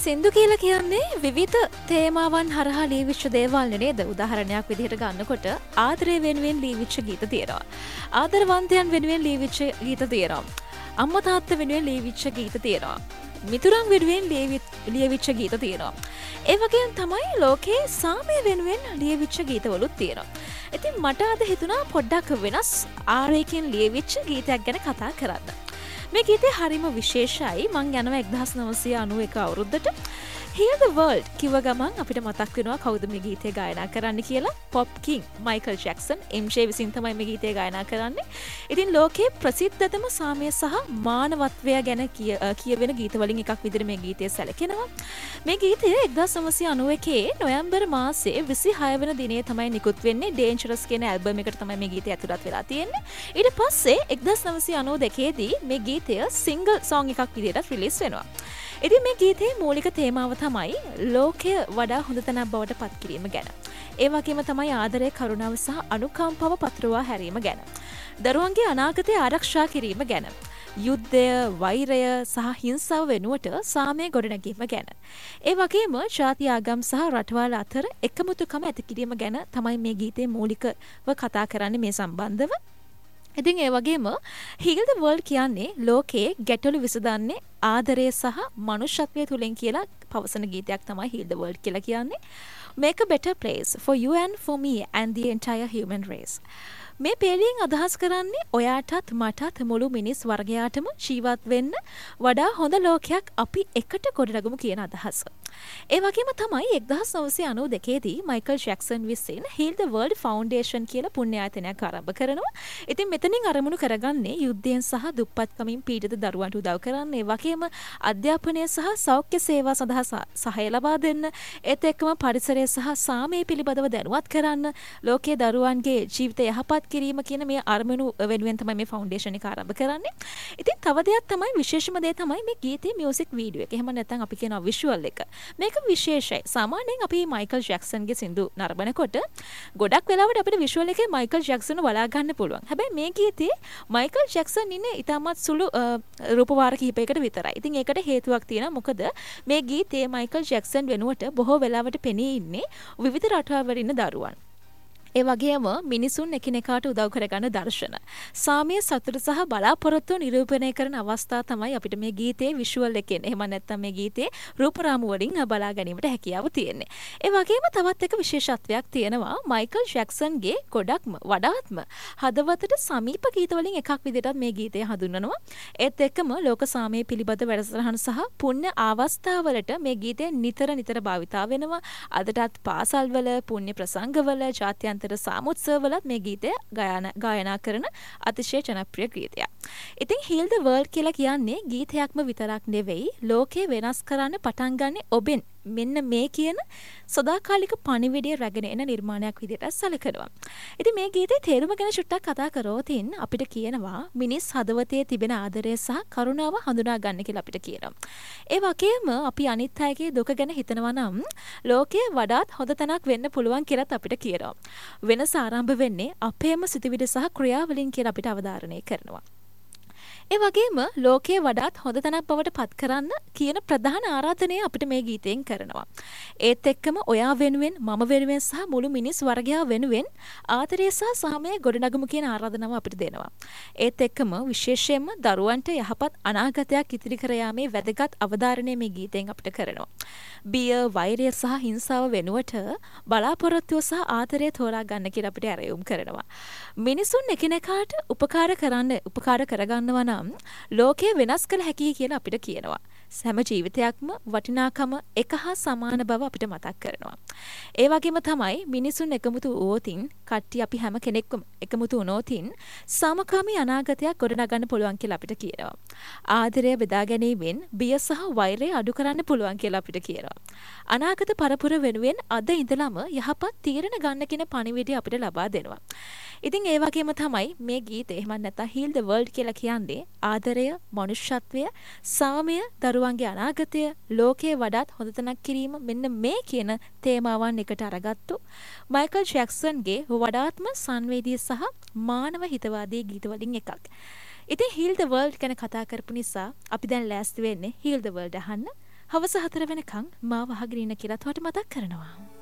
සින්දු කියලා කියන්නේ විවිධ තේමාවන් හරහා ලියවිච්ච දේවල් නේද? උදාහරණයක් විදිහට ගන්නකොට ආදරය වෙනුවෙන් ලියවිච්ච ගීත තියෙනවා. ආදරවන්තයන් වෙනුවෙන් ලියවිච්ච ගීත තියෙනවා. අම්මා තාත්තා වෙනුවෙන් ලියවිච්ච ගීත තියෙනවා. මිතුරන් වෙනුවෙන් ලියවිච්ච ගීත තියෙනවා. ඒ වගේම තමයි ලෝකේ සාමය වෙනුවෙන් ලියවිච්ච ගීතවලුත් තියෙනවා. ඉතින් මට අද හිතුණා පොඩ්ඩක් වෙනස් ආරයකින් ලියවිච්ච ගීතයක් ගැන කතා කරන්න. මේ ගීතය හරිම විශේෂයි. මං යනවා 1991 අවුරුද්දට. Heal the World කිව්ව ගමන් අපිට මතක් වෙනවා කවුද මේ ගීතය ගායනා කරන්න කියලා. පොප් කිං මයිකල් ජැක්සන් MJ විසින් තමයි මේ ගීතය ගායනා කරන්නේ. ඉතින් ලෝකයේ ප්‍රසිද්ධතම සාමය සහ මානවත්වය ගැන කියවෙන ගීත වලින් එකක් විදිහට මේ ගීතය සැලකෙනවා. මේ ගීතය 1991 නොවැම්බර් මාසයේ 26 වෙනි දිනේ තමයි නිකුත් වෙන්නේ. Dangerous කියන ඇල්බම් එකට තමයි මේ ගීතය ඇතුළත් වෙලා තියෙන්නේ. ඊට පස්සේ 1992 දී මේ ගීතය සිංගල් සෝං එකක් විදිහට රිලීස් වෙනවා. ඉතින් මේ ගීතයේ මූලික තේමාව තමයි ලෝකය වඩා හොඳ තැනක් බවට පත් කිරීම ගැන. ඒ වගේම තමයි ආදරය, කරුණාව සහ අනුකම්පාව පතුරවා හැරීම ගැන. දරුවන්ගේ අනාගතය ආරක්ෂා කිරීම ගැන. යුද්ධය, වෛරය සහ හිංසාව වෙනුවට සාමය ගොඩනැගීම ගැන. ඒ වගේම ජාති ආගම් සහ රටවල් අතර එකමුතුකම ඇති කිරීම ගැන තමයි මේ ගීතේ මූලිකව කතා කරන්නේ මේ සම්බන්ධව. ඉතින් ඒ වගේම Heal the World කියන්නේ ලෝකයේ ගැටලු විසඳන්නේ ආදරය සහ මනුෂ්‍යත්වය තුලින් කියලා පවසන ගීතයක් තමයි Heal the World කියලා කියන්නේ. Make a better place for you and for me and the entire human race. මේ පේලියෙන් අදහස් කරන්නේ ඔයාටත් මටත් මුළු මිනිස් වර්ගයාටම ජීවත් වෙන්න වඩා හොඳ ලෝකයක් අපි එකට ගොඩනගමු කියන අදහස. ඒ වගේම තමයි 1992 දී මයිකල් ජැක්සන් විසින් Heal the World Foundation කියලා පුණ්‍ය ආයතනයක් ආරම්භ කරනවා. ඉතින් මෙතනින් අරමුණු කරගන්නේ යුද්ධයෙන් සහ දුප්පත්කමින් පීඩිත දරුවන්ට උදව් කරන්න, ඒ වගේම අධ්‍යාපනය සහ සෞඛ්‍ය සේවා සඳහා සහාය ලබා දෙන්න, ඒත් එක්කම පරිසරය සහ සාමය පිළිබඳව දැනුවත් කරන්න, ලෝකයේ දරුවන්ගේ ජීවිතය යහපත් කිරීම කියන මේ අරමුණු වෙනුවෙන් තමයි මේ ෆවුන්ඩේෂන් එක ආරම්භ කරන්නේ. ඉතින් තව දෙයක් තමයි විශේෂම දේ තමයි මේ ගීතේ මියුසික් වීඩියෝ එක. එහෙම නැත්නම් අපි කියනවා විෂුවල් එක. මේක විශේෂයි. සාමාන්‍යයෙන් අපි මයිකල් ජැක්සන්ගේ සින්දු නරඹනකොට ගොඩක් වෙලාවට අපිට විෂුවල් එකේ මයිකල් ජැක්සන්ව බලා ගන්න පුළුවන්. හැබැයි මේ ගීතේ මයිකල් ජැක්සන් ඉන්නේ ඉතාමත් සුළු රූපවාර කිහිපයකට විතරයි. ඉතින් ඒකට හේතුවක් තියෙනවා. මොකද මේ ගීතේ මයිකල් ජැක්සන් වෙනුවට බොහෝ වෙලාවට පෙනී ඉන්නේ විවිධ රටවල් ඉන්න දරුවන්. ඒ වගේම මිනිසුන් එකිනෙකාට උදව් කරගන්න දර්ශන. සාමය, සතුට සහ බලාපොරොත්තු නිරූපණය කරන අවස්ථා තමයි අපිට මේ ගීතේ විෂුවල් එකෙන් එහෙම නැත්නම් මේ ගීතේ රූපරාමු වලින් බලා ගැනීමට හැකියාව තියෙන්නේ. ඒ වගේම තවත් එක විශේෂත්වයක් තියෙනවා. මයිකල් ජැක්සන්ගේ ගොඩක්ම වඩාත්ම හදවතට සමීප ගීත වලින් එකක් විදිහට මේ ගීතය හඳුන්වනවා. ඒත් එක්කම ලෝක සාමය පිළිබඳ වැඩසටහන් සහ පුණ්‍ය අවස්ථාවලට මේ ගීතය නිතර භාවිතා වෙනවා. අදටත් පාසල්වල, පුණ්‍ය ප්‍රසංගවල, ජාත්‍යන්තර සාමුත්සවවලත් මේ ගීතය ගායනා කරන අතිශය ජනප්‍රිය ගීතයක්. ඉතින් Heal the World කියලා කියන්නේ ගීතයක්ම විතරක් නෙවෙයි, ලෝකය වෙනස් කරන්න පටන් ගන්න ඔබෙන් මෙන්න මේ කියන සදාකාලික පණිවිඩය රැගෙන එන නිර්මාණයක් විදිහට සැලකනවා. ඉතින් මේ ගීතේ තේරුම ගැන චුට්ටක් කතා කරෝතින් අපිට කියනවා මිනිස් හදවතේ තිබෙන ආදරය සහ කරුණාව හඳුනා ගන්න කියලා අපිට කියනවා. ඒ වගේම අපි අනිත් අයගේ දුක ගැන හිතනවා නම් ලෝකයේ වඩාත් හොඳ තැනක් වෙන්න පුළුවන් කියලාත් අපිට කියනවා. වෙනස ආරම්භ වෙන්නේ අපේම සිතුවිලි සහ ක්‍රියාවලින් කියලා අපිට අවධාරණය කරනවා. ඒ වගේම ලෝකයේ වඩාත් හොඳ තැනක් බවට පත් කරන්න කියන ප්‍රධාන ආරාධනය අපිට මේ ගීතයෙන් කරනවා. ඒත් එක්කම ඔයා වෙනුවෙන්, මම වෙනුවෙන් සහ මුළු මිනිස් වර්ගයා වෙනුවෙන් ආදරය සහ සාමය ගොඩනගමු කියන ආරාධනාව අපිට දෙනවා. ඒත් එක්කම විශේෂයෙන්ම දරුවන්ට යහපත් අනාගතයක් ඉදිරි කර යාමේ වැදගත් අවධාරණය මේ ගීතයෙන් අපිට කරනවා. බිය, වෛරය සහ හිංසාව වෙනුවට බලාපොරොත්තුව සහ ආදරය තෝරා ගන්න කියලා අපිට ඇරයුම් කරනවා. මිනිසුන් එකිනෙකාට උපකාර කරගන්නවා නම් ලෝකය වෙනස් කළ හැකියි කියලා අපිට කියනවා. සෑම ජීවිතයක්ම වටිනාකම එක හා සමාන බව අපිට මතක් කරනවා. ඒ වගේම තමයි මිනිසුන් එකමුතු වුවොතින්, කට්ටිය අපි හැම කෙනෙක්ම එකමුතු වුණොතින් සමකාමී අනාගතයක් ගොඩනගන්න පුළුවන් කියලා අපිට කියනවා. ආදරය බෙදා ගැනීමෙන් බිය සහ වෛරය අඩු කරන්න පුළුවන් කියලා අපිට කියනවා. අනාගත පරපුර වෙනුවෙන් අද ඉඳලම යහපත් තීරණ ගන්න කියන පණිවිඩය අපිට ලබා දෙනවා. ඉතින් ඒ වගේම තමයි මේ ගීතේ එහෙම නැත්නම් Heal the World කියලා කියන්නේ ආදරය, මනුෂ්‍යත්වය, සාමය, දරුවන්ගේ අනාගතය, ලෝකයේ වඩාත් හොඳ තැනක් කිරීම මෙන්න මේ කියන තේමාවන් එකට අරගත්තු මයිකල් ජැක්සන්ගේ වඩාත්ම සංවේදී සහ මානව හිතවාදී ගීත වලින් එකක්. ඉතින් Heal the World ගැන කතා කරපු නිසා අපි දැන් ලෑස්ති වෙන්නේ Heal the World අහන්න. හවස 4 වෙනකන් මාව අහගෙන ඉන්න කියලාත් මට මතක් කරනවා.